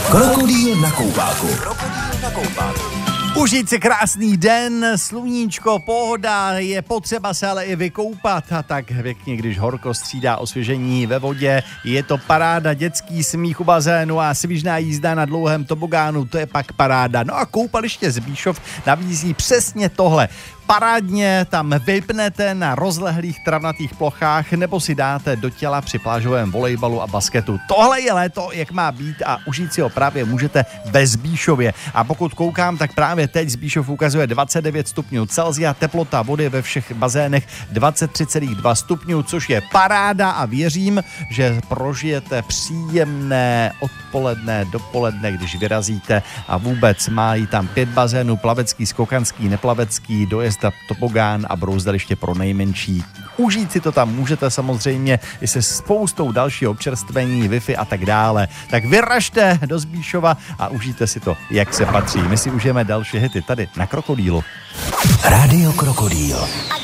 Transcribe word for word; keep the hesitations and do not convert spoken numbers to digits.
Krokodýl na koupáku. Krokodýl na koupáku. Užít si krásný den, sluníčko, pohoda, je potřeba se ale i vykoupat a tak pěkně, když horko střídá osvěžení ve vodě, je to paráda, dětský smích u bazénu a svižná jízda na dlouhém tobogánu, to je pak paráda. No a koupaliště Zbíšov nabízí přesně tohle. Parádně tam vypnete na rozlehlých travnatých plochách nebo si dáte do těla při plážovém volejbalu a basketu. Tohle je léto, jak má být a užít si ho právě můžete ve Zbíšově. A pokud koukám, tak právě teď Zbíšov ukazuje dvacet devět stupňů Celsia, teplota vody ve všech bazénech dvacet tři celá dva stupňů, což je paráda a věřím, že prožijete příjemné odpoledne, dopoledne, když vyrazíte a vůbec mají tam pět bazénů, plavecký, skokanský, neplavecký, dojezd tobogán a brouzdaliště pro nejmenší. Užít si to tam můžete samozřejmě i se spoustou dalšího občerstvení, Wi-Fi a tak dále. Tak vyražte do Zbíšova a užijte si to, jak se patří. My si užijeme další hity tady na Krokodýlu. Rádio Krokodýl.